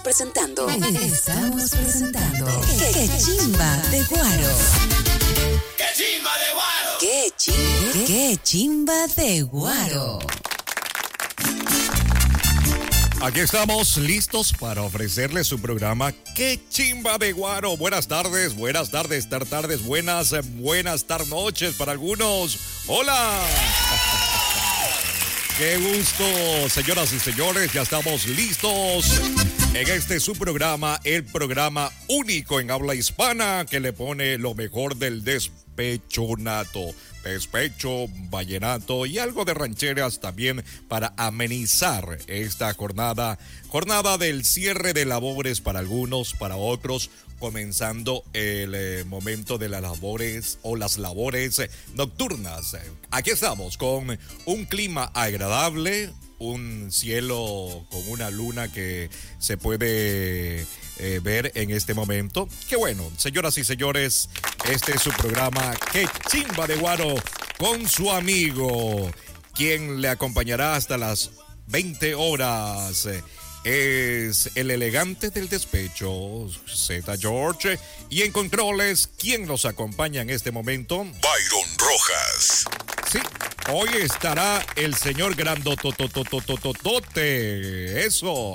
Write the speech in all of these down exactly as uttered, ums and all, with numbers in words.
Presentando. Estamos presentando. ¡Qué, qué chimba de Guaro! ¡Qué chimba de Guaro! ¡Qué chimba! ¡Qué, qué chimba de Guaro! Aquí estamos listos para ofrecerles su programa ¡Qué chimba de Guaro! Buenas tardes, buenas tardes, tar tardes, buenas, buenas tar noches para algunos. ¡Hola! ¡Qué gusto, señoras y señores! Ya estamos listos en este su programa, el programa único en habla hispana que le pone lo mejor del despechonato. Despecho, vallenato y algo de rancheras también para amenizar esta jornada, jornada del cierre de labores para algunos, para otros, comenzando el eh, momento de las labores o las labores eh, nocturnas. Aquí estamos con un clima agradable, un cielo con una luna que se puede eh, ver en este momento. Qué bueno, señoras y señores, este es su programa ¡Qué chimba de Guaro! Con su amigo, quien le acompañará hasta las veinte horas. Es el elegante del despecho, Z George, y en controles, ¿quién nos acompaña en este momento? Byron Rojas. Sí, hoy estará el señor Grandotototototote. Eso.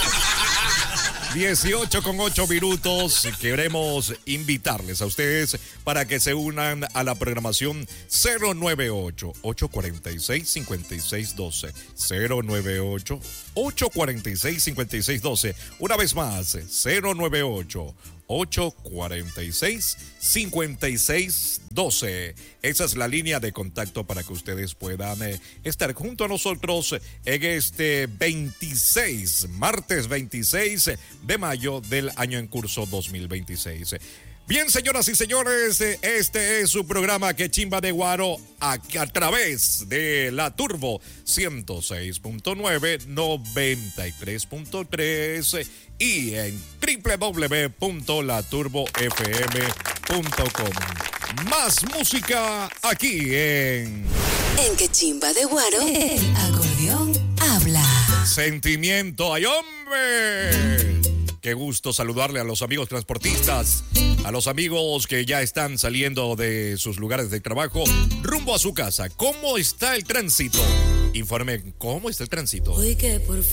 dieciocho con ocho minutos. Queremos invitarles a ustedes para que se unan a la programación cero nueve ocho, ocho cuatro seis, cinco seis uno dos. cero nueve ocho, ocho cuatro seis, cinco seis uno dos. Una vez más, cero nueve ocho, ocho cuatro seis, cinco seis uno dos. Esa es la línea de contacto para que ustedes puedan eh, estar junto a nosotros en este veintiséis, martes veintiséis de mayo del año en curso dos mil veintiséis. Bien, señoras y señores, este es su programa ¡Qué chimba de Guaro! A, a través de la Turbo ciento seis punto nueve, noventa y tres punto tres y en doble u doble u doble u punto la turbo f m punto com. Más música aquí en... En ¡Qué chimba de Guaro! El acordeón habla. Sentimiento, ¡ay hombre! Qué gusto saludarle a los amigos transportistas, a los amigos que ya están saliendo de sus lugares de trabajo rumbo a su casa. ¿Cómo está el tránsito? Informe, ¿cómo está el tránsito? Hoy que por